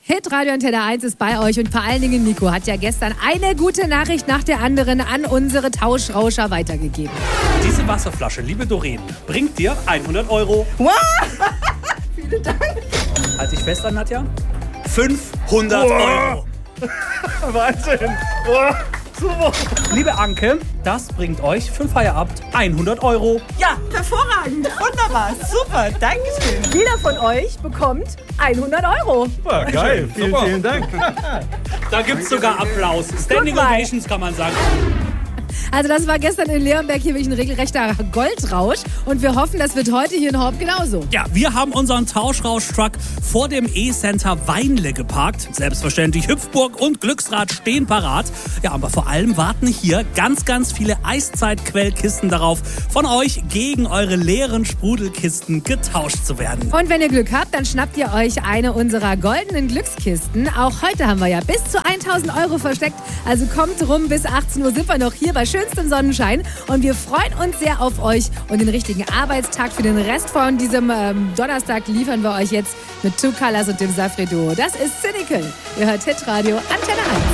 Hitradio Antenne 1 ist bei euch und vor allen Dingen Nico hat ja gestern eine gute Nachricht nach der anderen an unsere Tauschrauscher weitergegeben. Diese Wasserflasche, liebe Doreen, bringt dir 100 Euro. Wow! Vielen Dank. Halt dich fest an, Nadja. 500 Euro. Wahnsinn. Oh, super. Liebe Anke, das bringt euch für Feierabend 100 Euro. Ja, hervorragend. Wunderbar. Super. Dankeschön. Jeder von euch bekommt 100 Euro. Ja, geil. Vielen Dank. Da gibt's sogar Applaus. Standing Ovations kann man sagen. Also das war gestern in Leonberg hier wirklich ein regelrechter Goldrausch und wir hoffen, das wird heute hier in Horb genauso. Ja, wir haben unseren Tauschrausch-Truck vor dem E-Center Weinle geparkt. Selbstverständlich Hüpfburg und Glücksrad stehen parat. Ja, aber vor allem warten hier ganz, ganz viele Eiszeitquellkisten darauf, von euch gegen eure leeren Sprudelkisten getauscht zu werden. Und wenn ihr Glück habt, dann schnappt ihr euch eine unserer goldenen Glückskisten. Auch heute haben wir ja bis zu 1.000 Euro versteckt. Also kommt rum, bis 18 Uhr sind wir noch hier bei schönstem Sonnenschein. Und wir freuen uns sehr auf euch und den richtigen Arbeitstag für den Rest von diesem Donnerstag liefern wir euch jetzt mit Two Colors und dem Safri Duo. Das ist Cynical. Ihr hört Hitradio Antenne 1.